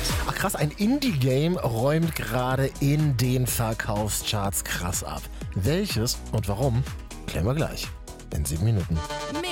Ach krass, ein Indie-Game räumt gerade in den Verkaufscharts krass ab. Welches und warum, klären wir gleich in 7 Minuten.